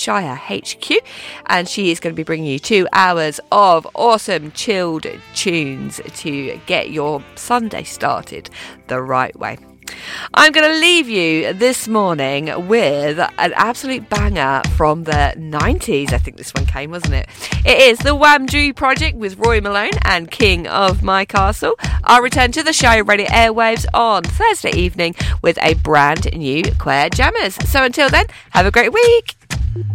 Shire HQ, and she is going to be bringing you 2 hours of awesome chilled tunes to get your Sunday started the right way. I'm going to leave you this morning with an absolute banger from the 90s. I think this one came, wasn't it? It is the Wham Drew Project with Roy Malone and King of My Castle. I'll return to the Shire Radio airwaves on Thursday evening with a brand new Queer Jammers. So until then, have a great week.